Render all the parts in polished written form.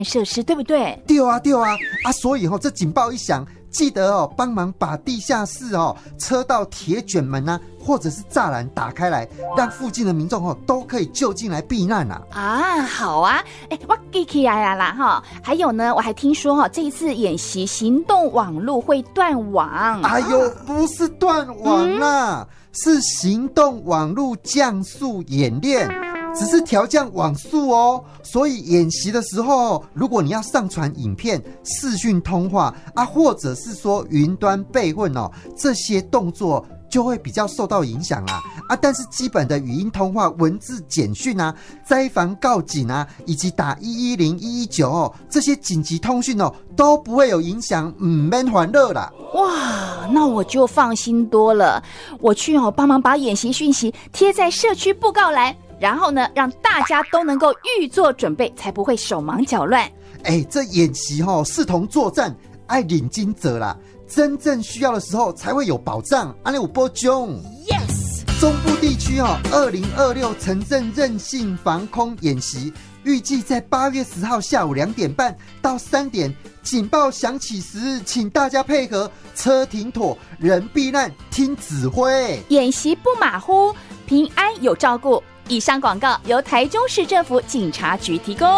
设施，对不对？ 对啊，所以这警报一响，记得帮忙把地下室车道铁卷门啊，或者是栅栏打开来，让附近的民众都可以就近来避难啊。 啊，好啊，我记起来啦哈。还有呢，我还听说这一次演习行动网路会断网。 哎呦，不是断网啦，是行动网路降速演练。只是调降网速哦，所以演习的时候，如果你要上传影片、视讯通话啊，或者是说云端备份这些动作就会比较受到影响啦。但是基本的语音通话、文字简讯啊、灾防告警啊，以及打110、119这些紧急通讯都不会有影响，免烦恼啦。 哇，那我就放心多了。我去帮忙把演习讯息贴在社区布告栏。然后呢，让大家都能够预做准备，才不会手忙脚乱。 这演习视同作战，爱领军者啦，真正需要的时候才会有保障。安利有波中 ，Yes。 中部地区2026城镇韧性防空演习，预计在8月10号下午2点半到3点，警报响起时，请大家配合，车停妥，人避难，听指挥。 演习不马虎，平安有照顾。以上广告由台中市政府警察局提供。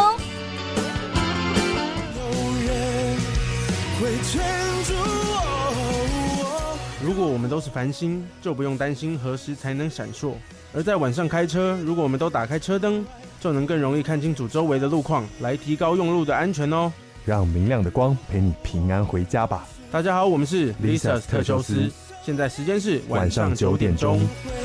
如果我们都是繁星，就不用担心何时才能闪烁；而在晚上开车，如果我们都打开车灯，就能更容易看清楚周围的路况，来提高用路的安全哦。 让明亮的光陪你平安回家吧。 大家好，我们是 Lisa's 特修斯，现在时间是晚上9点钟。